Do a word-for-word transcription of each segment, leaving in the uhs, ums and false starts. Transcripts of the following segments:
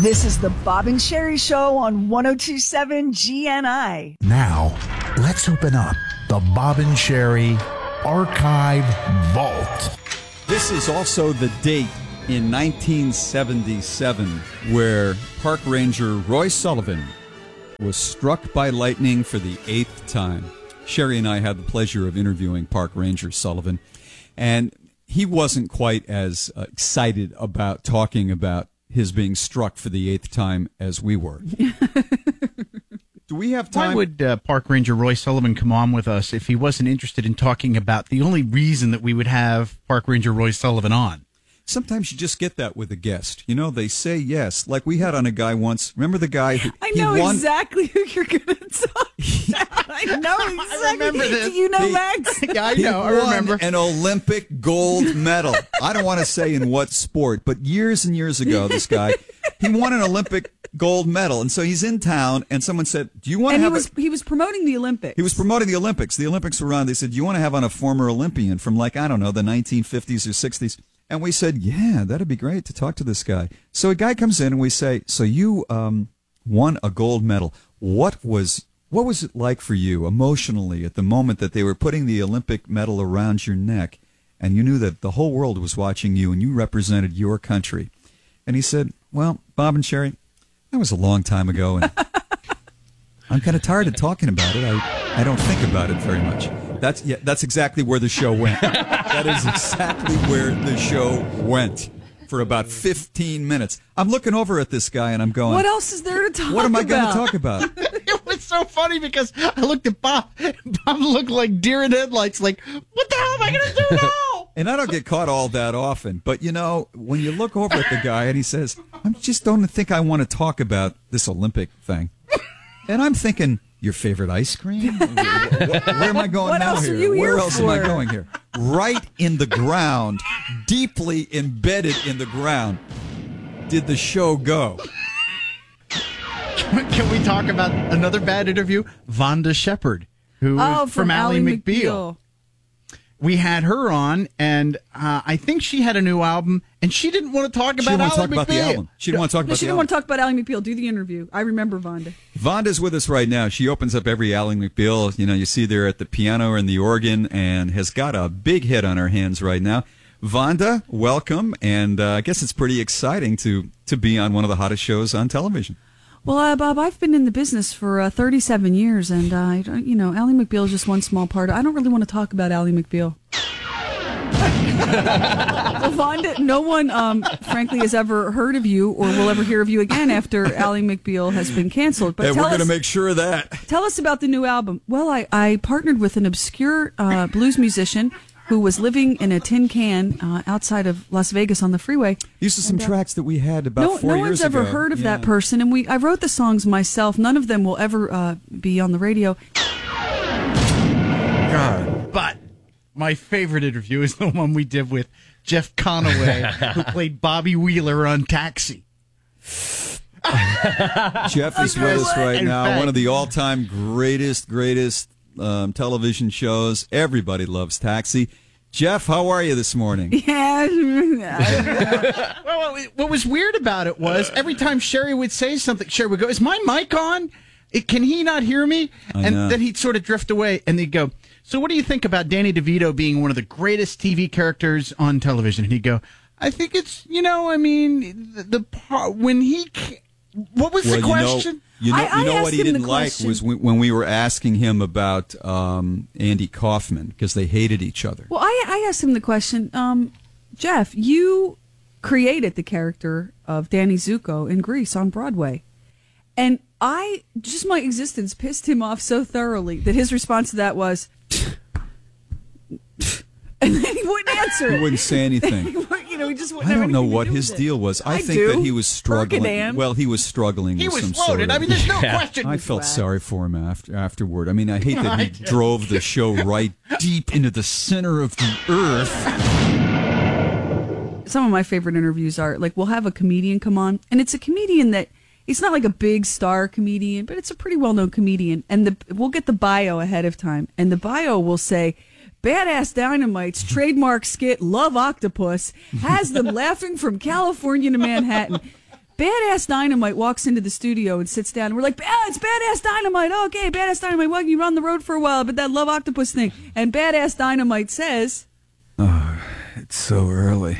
This is the Bob and Sherry Show on one oh two point seven G N I. Now, let's open up the Bob and Sherry Archive Vault. This is also the date in nineteen seventy-seven where Park Ranger Roy Sullivan was struck by lightning for the eighth time. Sherry and I had the pleasure of interviewing Park Ranger Sullivan, and he wasn't quite as uh, excited about talking about his being struck for the eighth time as we were. Do we have time? Why would uh, Park Ranger Roy Sullivan come on with us if he wasn't interested in talking about the only reason that we would have Park Ranger Roy Sullivan on? Sometimes you just get that with a guest. You know, they say yes. Like we had on a guy once. Remember the guy who I know he won, exactly who you're going to talk about. I know exactly. I remember this. Do you know, He- Max? Yeah, I He know. I won remember. an Olympic gold medal. I don't want to say in what sport, but years and years ago, this guy, he won an Olympic gold medal. And so he's in town, and someone said, do you want to And he have was a... he was promoting the Olympics. He was promoting the Olympics. The Olympics were on. They said, do you want to have on a former Olympian from, like, I don't know, the nineteen fifties or sixties? And we said, yeah, that'd be great to talk to this guy. So a guy comes in, and we say, so you um, won a gold medal. What was... What was it like for you emotionally at the moment that they were putting the Olympic medal around your neck and you knew that the whole world was watching you and you represented your country? And he said, well, Bob and Sherry, that was a long time ago, and I'm kind of tired of talking about it. I, I don't think about it very much. That's yeah, that's exactly where the show went. That is exactly where the show went for about fifteen minutes. I'm looking over at this guy and I'm going, What else is there to talk about? what am I going to talk about? It was so funny because I looked at Bob. Bob looked like deer in headlights. Like, what the hell am I going to do now? And I don't get caught all that often. But, you know, when you look over at the guy and he says, I just don't think I want to talk about this Olympic thing. And I'm thinking, your favorite ice cream? Where, where am I going What now else here? are you Where here else am I for? going here? Right in the ground, deeply embedded in the ground, did the show go. Can we talk about another bad interview? Vonda Shepard, who Oh, is from, from Ally Ally McBeal. McBeal. We had her on, and uh, I think she had a new album, and she didn't want to talk She about didn't want to Ally talk about the McBeal. album. She didn't want to talk No, about she the didn't album. want to talk about Ally McBeal. Do the interview. I remember Vonda. Vonda's with us right now. She opens up every Ally McBeal. You know, you see there at the piano and the organ, and has got a big hit on her hands right now. Vonda, welcome, and uh, I guess it's pretty exciting to to be on one of the hottest shows on television. Well, uh, Bob, I've been in the business for uh, thirty-seven years, and uh, I don't- you know, Ally McBeal is just one small part. I don't really want to talk about Ally McBeal. Well, Vonda, no one, um, frankly, has ever heard of you or will ever hear of you again after Ally McBeal has been canceled. But And tell we're going to us, make sure of that. tell us about the new album. Well, I, I partnered with an obscure uh, blues musician who was living in a tin can uh, outside of Las Vegas on the freeway. These are some And, uh, tracks that we had about No, four no years one's ever ago. heard of Yeah. that person, and we I wrote the songs myself. None of them will ever uh, be on the radio. But my favorite interview is the one we did with Jeff Conaway, who played Bobby Wheeler on Taxi. Jeff is with us right In now. fact- One of the all-time greatest, greatest um, television shows. Everybody loves Taxi. Jeff, how are you this morning? Yeah. Well, what was weird about it was every time Sherry would say something, Sherry would go, "Is my mic on? It, can he not hear me?" I And know. then he'd sort of drift away, and they'd go, "So what do you think about Danny DeVito being one of the greatest T V characters on television?" And he'd go, "I think it's, you know, I mean, the, the part when he, ca- what was Well, the you know, question?" you know, I- I you know asked what he him the didn't like question. was when, when we were asking him about um, Andy Kaufman because they hated each other. Well, I, I asked him the question, um, Jeff, you created the character of Danny Zuko in Grease on Broadway. And I, just my existence pissed him off so thoroughly that his response to that was, and then he wouldn't answer He it. wouldn't say anything. You know, he just wouldn't I have don't know anything to what do his with it. deal was. I, I think do. that he was struggling. Percodan. Well, he was struggling He with was some floated. sort of. I mean, there's no question. I felt Wow. sorry for him after afterward. I mean, I hate that he drove the show right deep into the center of the earth. Some of my favorite interviews are like we'll have a comedian come on, and it's a comedian that it's not like a big star comedian, but it's a pretty well known comedian, and the we'll get the bio ahead of time, and the bio will say, "Badass Dynamite's trademark skit Love Octopus has them laughing from California to Manhattan." Badass Dynamite walks into the studio and sits down. And we're like, ah, it's Badass Dynamite. Okay, Badass Dynamite. Well, you run the road for a while, but that Love Octopus thing. And Badass Dynamite says, "Oh, it's so early."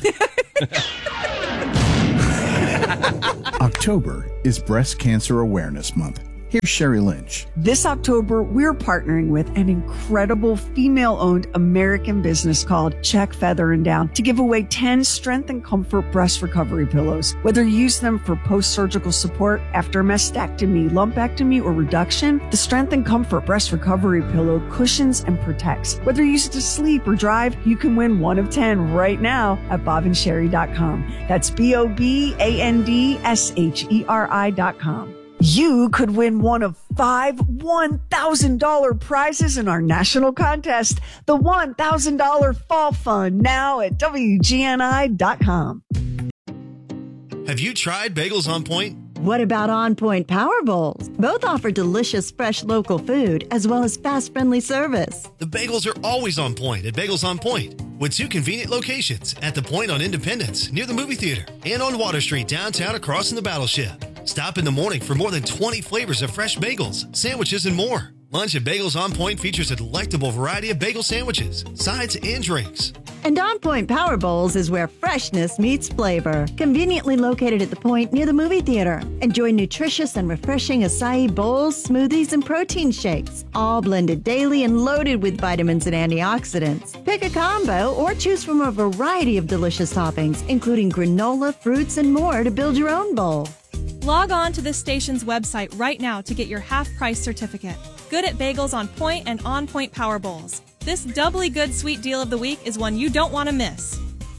October is Breast Cancer Awareness Month. Here's Sherry Lynch. This October, we're partnering with an incredible female-owned American business called Check Feather and Down to give away ten Strength and Comfort breast recovery pillows. Whether you use them for post-surgical support after mastectomy, lumpectomy, or reduction, the Strength and Comfort breast recovery pillow cushions and protects. Whether you use it to sleep or drive, you can win one of ten right now at bob and sherry dot com. That's B O B A N D S H E R I dot com. You could win one of five one thousand dollars prizes in our national contest, the one thousand dollars Fall Fund, now at W G N I dot com. Have you tried Bagels on Point? What about On Point Power Bowls? Both offer delicious, fresh local food as well as fast, friendly service. The bagels are always on point at Bagels on Point, with two convenient locations at the Point on Independence, near the movie theater, and on Water Street downtown across from the Battleship. Stop in the morning for more than twenty flavors of fresh bagels, sandwiches, and more. Lunch at Bagels on Point features a delectable variety of bagel sandwiches, sides, and drinks. And On Point Power Bowls is where freshness meets flavor. Conveniently located at the Point near the movie theater. Enjoy nutritious and refreshing acai bowls, smoothies, and protein shakes, all blended daily and loaded with vitamins and antioxidants. Pick a combo or choose from a variety of delicious toppings, including granola, fruits, and more to build your own bowl. Log on to this station's website right now to get your half-price certificate. Good at Bagels on Point and On Point Power Bowls. This doubly good sweet deal of the week is one you don't want to miss.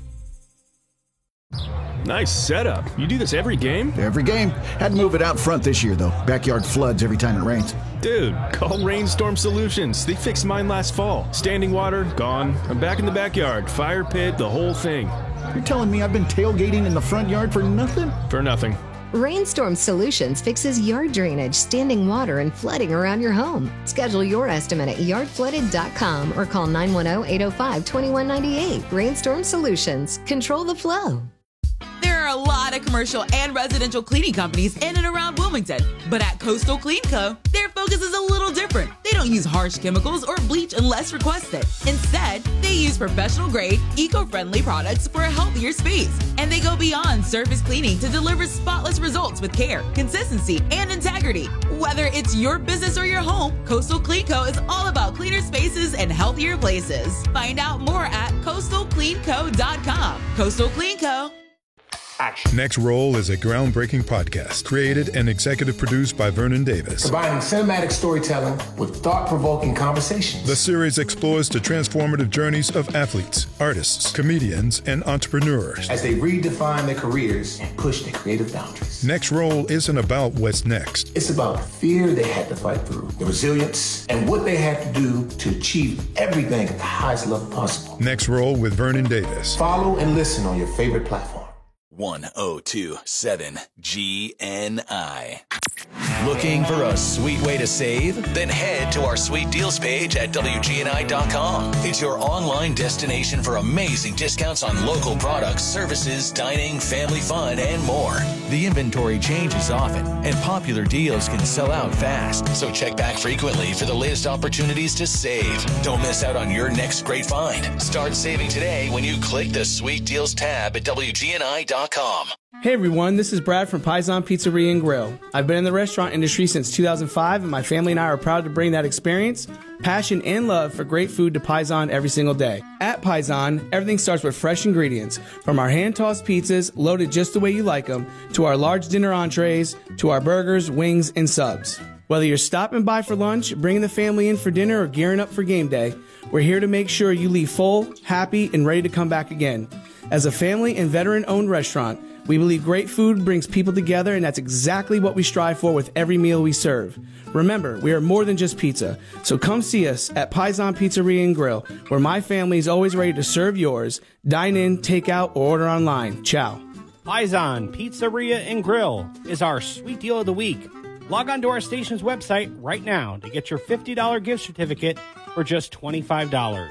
Nice setup. You do this every game? Every game. Had to move it out front this year, though. Backyard floods every time it rains. Dude, call Rainstorm Solutions. They fixed mine last fall. Standing water, gone. I'm back in the backyard. Fire pit, the whole thing. You're telling me I've been tailgating in the front yard for nothing? For nothing. Rainstorm Solutions fixes yard drainage, standing water, and flooding around your home. Schedule your estimate at yard flooded dot com or call nine one zero, eight zero five, two one nine eight. Rainstorm Solutions. Control the flow. There are a lot of commercial and residential cleaning companies in and around Wilmington, but at Coastal Clean Co., their focus is a little different. They don't use harsh chemicals or bleach unless requested. Instead, they use professional-grade, eco-friendly products for a healthier space, and they go beyond surface cleaning to deliver spotless results with care, consistency, and integrity. Whether it's your business or your home, Coastal Clean Co. is all about cleaner spaces and healthier places. Find out more at coastal clean co dot com. Coastal Clean Co. Action. Next Roll is a groundbreaking podcast created and executive produced by Vernon Davis. Combining cinematic storytelling with thought-provoking conversations. The series explores the transformative journeys of athletes, artists, comedians, and entrepreneurs as they redefine their careers and push their creative boundaries. Next Roll isn't about what's next. It's about the fear they had to fight through, the resilience, and what they had to do to achieve everything at the highest level possible. Next Roll with Vernon Davis. Follow and listen on your favorite platform. one oh two seven G N I. Looking for a sweet way to save? Then head to our sweet deals page at W G N I dot com. It's your online destination for amazing discounts on local products, services, dining, family fun, and more. The inventory changes often, and popular deals can sell out fast. So check back frequently for the latest opportunities to save. Don't miss out on your next great find. Start saving today when you click the Sweet Deals tab at W G N I dot com. Hey everyone, this is Brad from Paisan Pizzeria and Grill. I've been in the restaurant industry since two thousand five, and my family and I are proud to bring that experience, passion, and love for great food to Paisan every single day. At Paisan, everything starts with fresh ingredients, from our hand-tossed pizzas, loaded just the way you like them, to our large dinner entrees, to our burgers, wings, and subs. Whether you're stopping by for lunch, bringing the family in for dinner, or gearing up for game day, we're here to make sure you leave full, happy, and ready to come back again. As a family and veteran-owned restaurant, we believe great food brings people together, and that's exactly what we strive for with every meal we serve. Remember, we are more than just pizza, so come see us at Paisan Pizzeria and Grill, where my family is always ready to serve yours. Dine in, take out, or order online. Ciao. Paisan Pizzeria and Grill is our sweet deal of the week. Log on to our station's website right now to get your fifty dollars gift certificate for just twenty-five dollars.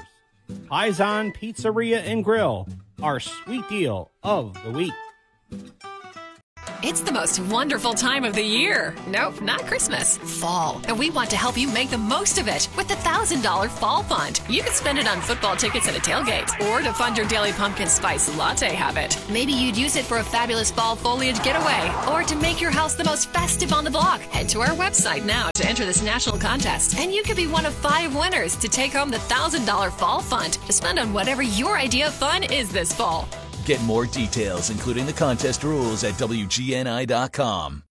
Paisan Pizzeria and Grill, our sweet deal of the week. It's the most wonderful time of the year. Nope, not Christmas. Fall. And we want to help you make the most of it with the one thousand dollars Fall Fund. You can spend it on football tickets and a tailgate, or to fund your daily pumpkin spice latte habit. Maybe you'd use it for a fabulous fall foliage getaway, or to make your house the most festive on the block. Head to our website now to enter this national contest, and you could be one of five winners to take home the one thousand dollars Fall Fund to spend on whatever your idea of fun is this fall. Get more details, including the contest rules, at W G N I dot com.